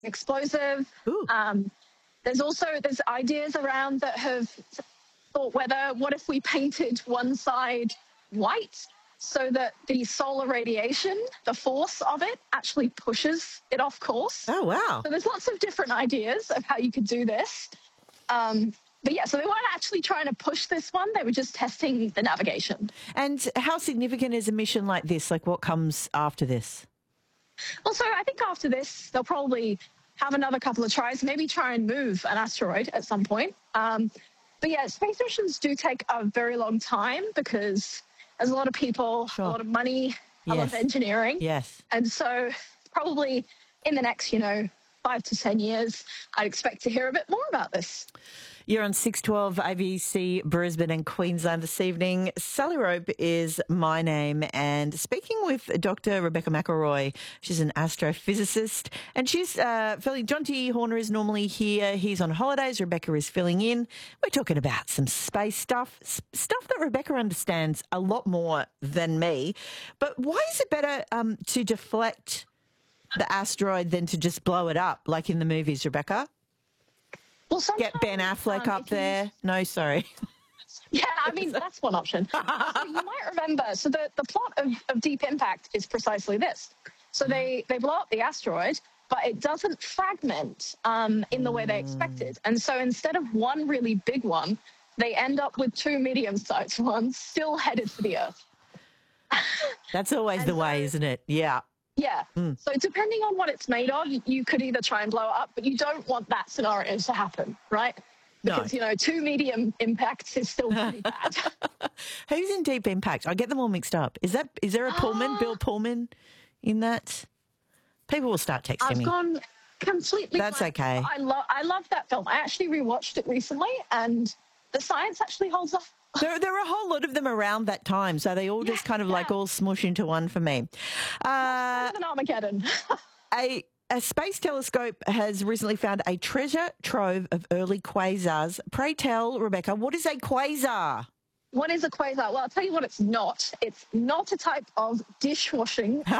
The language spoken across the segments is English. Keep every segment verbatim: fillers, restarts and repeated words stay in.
explosive. Ooh. Um, there's also there's ideas around that have thought whether what if we painted one side white so that the solar radiation, the force of it, actually pushes it off course. Oh, wow. So there's lots of different ideas of how you could do this. Um, but yeah, so they weren't actually trying to push this one. They were just testing the navigation. And how significant is a mission like this? Like, what comes after this? Well, so I think after this, they'll probably have another couple of tries, maybe try and move an asteroid at some point. Um, but yeah, space missions do take a very long time because there's a lot of people, Sure. a lot of money, a lot of Yes. engineering. Yes. And so probably in the next, you know, five to ten years, I'd expect to hear a bit more about this. You're on six twelve A B C Brisbane and Queensland this evening. Sally Rope is my name, and speaking with Doctor Rebecca McElroy. She's an astrophysicist, and she's uh, filling. John T. Horner is normally here. He's on holidays. Rebecca is filling in. We're talking about some space stuff, s- stuff that Rebecca understands a lot more than me. But why is it better um, to deflect the asteroid than to just blow it up, like in the movies, Rebecca? Well, Get Ben sometimes, Affleck um, up if you- there. No, sorry. Yeah, I mean, that's one option. So you might remember, so the, the plot of, of Deep Impact is precisely this. So they, they blow up the asteroid, but it doesn't fragment um, in the way they expected. And so instead of one really big one, they end up with two medium-sized ones still headed for the Earth. That's always the way, isn't it? Yeah. Yeah. So depending on what it's made of, you, you could either try and blow it up, but you don't want that scenario to happen, right? No. Because, you know, two medium impacts is still pretty bad. Who's in Deep Impact? I get them all mixed up. Is that is there a Pullman, Bill Pullman, in that? People will start texting I've me. gone completely. That's blank. okay. I love I love that film. I actually rewatched it recently, and the science actually holds up. There, there are a whole lot of them around that time, so they all just kind of like yeah. all smush into one for me. Uh, Better than Armageddon. a A space telescope has recently found a treasure trove of early quasars. Pray tell, Rebecca, what is a quasar? What is a quasar? Well, I'll tell you what it's not. It's not a type of dishwashing. um,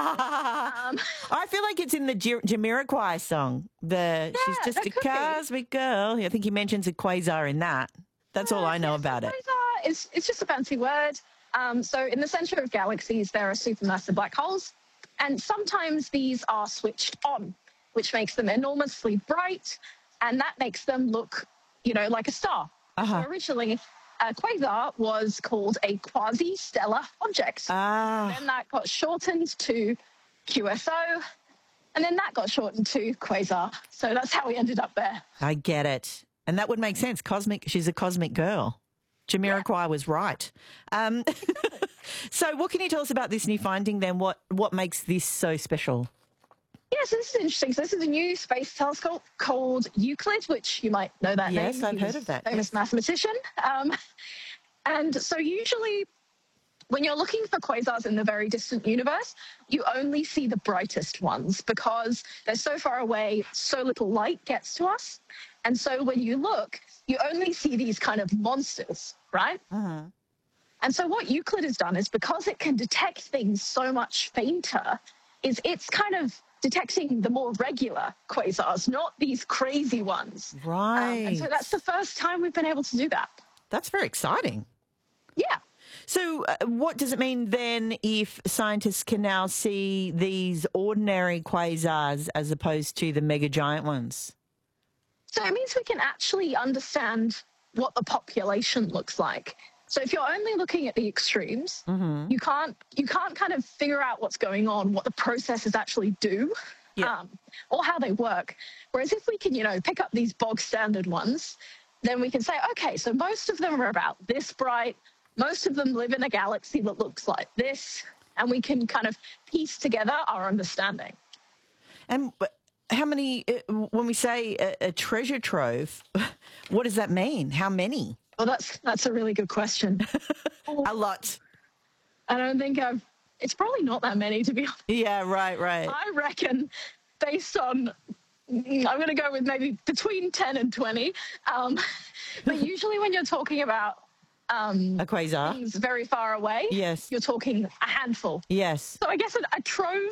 I feel like it's in the J- Jamiroquai song. The she's Yeah, just that a could be. cosmic girl. I think he mentions a quasar in that. That's all I know Yes, about a it. Quasar is it's just a fancy word. Um, so in the center of galaxies, there are supermassive black holes, and sometimes these are switched on, which makes them enormously bright, and that makes them look, you know, like a star. Uh-huh. So originally, a quasar was called a quasi-stellar object. Ah, Then that got shortened to Q S O, and then that got shortened to quasar. So that's how we ended up there. I get it. And that would make sense. Cosmic. She's a cosmic girl. Jamiroquai was right. Um, so what can you tell us about this new finding then? What, what makes this so special? Yes, this is interesting. So this is a new space telescope called Euclid, which you might know that name. Yes, I've He heard was of that, a famous yes. mathematician. Um, and so usually when you're looking for quasars in the very distant universe, you only see the brightest ones because they're so far away, so little light gets to us. And so when you look, you only see these kind of monsters, right? Uh-huh. And so what Euclid has done is because it can detect things so much fainter, is it's kind of detecting the more regular quasars, not these crazy ones. Um, Right. and so that's the first time we've been able to do that. That's very exciting. Yeah. So uh, what does it mean then if scientists can now see these ordinary quasars as opposed to the mega giant ones? So it means we can actually understand what the population looks like. So if you're only looking at the extremes, Mm-hmm. you can't you can't kind of figure out what's going on, what the processes actually do, Yeah. um, or how they work. Whereas if we can, you know, pick up these bog standard ones, then we can say, okay, so most of them are about this bright. Most of them live in a galaxy that looks like this, and we can kind of piece together our understanding. And uh, how many, uh, when we say a, a treasure trove, what does that mean? How many? Well, that's that's a really good question. A lot. I don't think I've. It's probably not that many, to be honest. Yeah, right, right. I reckon, based on, mm, I'm going to go with maybe between ten and twenty. Um, but usually, when you're talking about um, A quasar. things very far away, Yes. you're talking a handful. Yes. So I guess a, a trove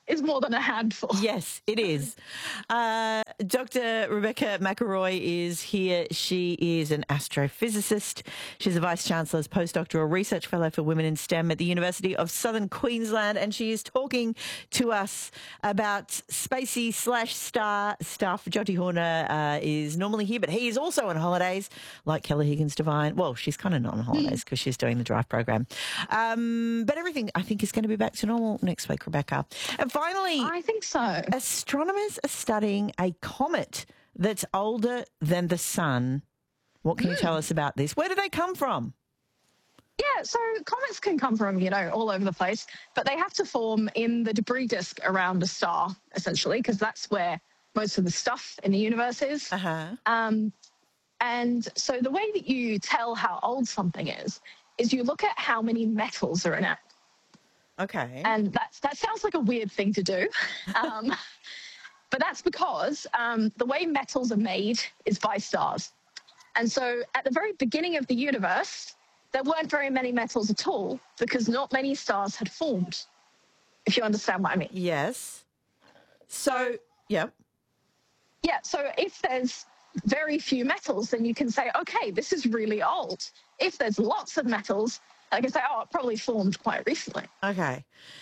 is more than a handful. Yes, it is. Uh, Doctor Rebecca McElroy is here. She is an astrophysicist. She's a Vice-Chancellor's Postdoctoral Research Fellow for Women in STEM at the University of Southern Queensland, and she is talking to us about spacey slash star stuff. Jyoti Horner uh, is normally here, but he is also on holidays, like Kelly Higgins-Devine. Well, she's kind of not on holidays because she's doing the Drive program. Um, but everything, I think, is going to be back to normal next week, Rebecca. And finally, I think so. Astronomers are studying a comet that's older than the sun. What can mm. you tell us about this? Where do they come from? Yeah, so comets can come from, you know, all over the place, but they have to form in the debris disk around a star, essentially, because that's where most of the stuff in the universe is. Uh-huh. Um, and so the way that you tell how old something is, is you look at how many metals are in it. Okay. And that's, that sounds like a weird thing to do. Um, but that's because um, the way metals are made is by stars. And so at the very beginning of the universe, there weren't very many metals at all because not many stars had formed, if you understand what I mean. Yes. So, yeah. Yeah, so if there's very few metals, then you can say, okay, this is really old. If there's lots of metals, I can say, oh, it probably formed quite recently. Okay.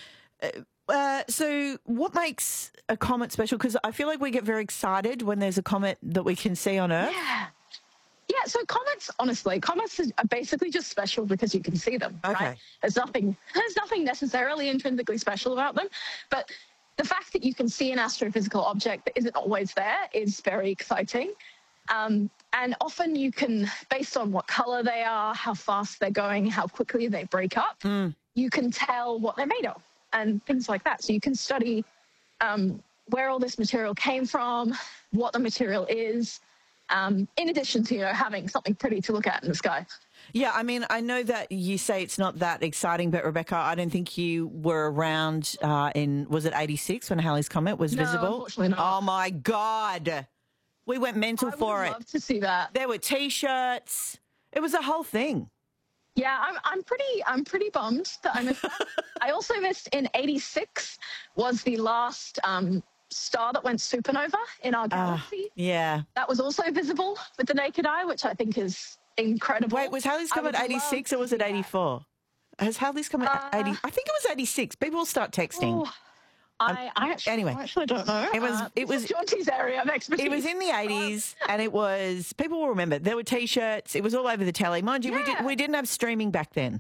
Uh, so what makes a comet special? Because I feel like we get very excited when there's a comet that we can see on Earth. Yeah. Yeah, so comets, honestly, comets are basically just special because you can see them, okay. right? There's nothing, there's nothing necessarily intrinsically special about them, but the fact that you can see an astrophysical object that isn't always there is very exciting. Um, and often you can, based on what color they are, how fast they're going, how quickly they break up, mm. you can tell what they're made of and things like that. So you can study um, where all this material came from, what the material is, um, in addition to, you know, having something pretty to look at in the sky. Yeah, I mean, I know that you say it's not that exciting, but Rebecca, I don't think you were around uh, in, was it eighty-six when Halley's Comet was no, visible? Unfortunately not. Oh, my God. We went mental I for would it. love to see that. There were T-shirts. It was a whole thing. Yeah, I'm I'm pretty I'm pretty bummed that I missed that. I also missed in eighty-six was the last um, star that went supernova in our galaxy. Uh, yeah. That was also visible with the naked eye, which I think is incredible. Wait, was Halley's Comet eighty-six or was it eighty-four? Has Halley's Comet uh, eighty? I think it was eighty-six. People will start texting. Oh. I, I, actually, anyway, I actually don't know. It was uh, it was Jyonti's area of expertise. It was in the eighties, and it was people will remember. There were T-shirts. It was all over the telly, mind you. Yeah. We did we didn't have streaming back then.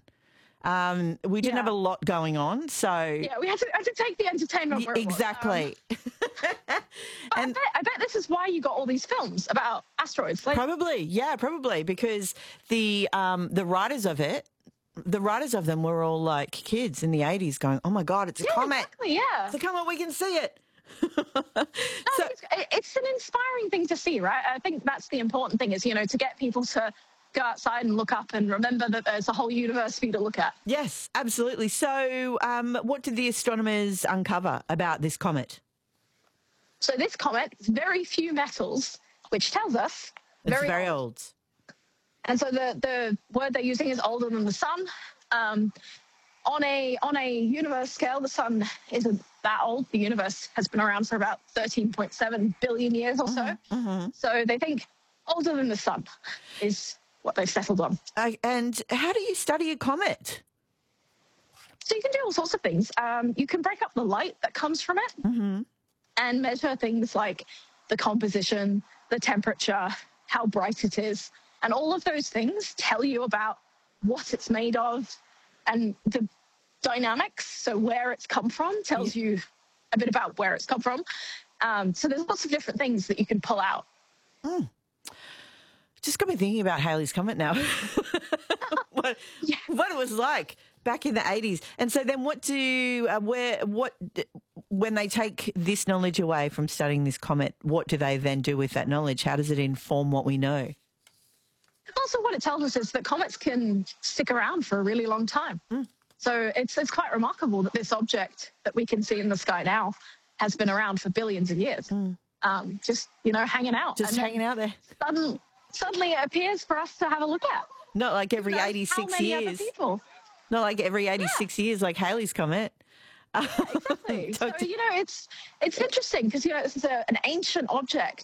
Um, we didn't yeah. have a lot going on, so yeah, we had to, had to take the entertainment where exactly. It was. Um, and I bet, I bet this is why you got all these films about asteroids. Like, probably, yeah, probably because the um, the writers of it. The writers of them were all like kids in the eighties going, oh, my God, it's a yeah, comet. Exactly, yeah. It's a comet. We can see it. no, so, it's, it's an inspiring thing to see, right? I think that's the important thing is, you know, to get people to go outside and look up and remember that there's a whole universe for you to look at. Yes, absolutely. So um, what did the astronomers uncover about this comet? So this comet has very few metals, which tells us it's very, very old. old. And so the, the word they're using is older than the sun. Um, on a on a universe scale, the sun isn't that old. The universe has been around for about thirteen point seven billion years or so. Mm-hmm, mm-hmm. So they think older than the sun is what they've settled on. Uh, and how do you study a comet? So you can do all sorts of things. Um, you can break up the light that comes from it mm-hmm. and measure things like the composition, the temperature, how bright it is. And all of those things tell you about what it's made of and the dynamics. So where it's come from tells you a bit about where it's come from. Um, so there's lots of different things that you can pull out. Mm. Just got me thinking about Halley's Comet now. what, yeah. what it was like back in the eighties. And so then what do, uh, where, what, when they take this knowledge away from studying this comet, what do they then do with that knowledge? How does it inform what we know? Also, what it tells us is that comets can stick around for a really long time. Mm. So it's it's quite remarkable that this object that we can see in the sky now has been around for billions of years, mm. um, just, you know, hanging out. Just and hanging out there. Sudden, suddenly it appears for us to have a look at. Not like every you know, eighty-six how many years. Other people? Not like every eighty-six yeah. years like Halley's Comet. Exactly. So, Doctor you know, it's it's interesting because, you know, this is a, an ancient object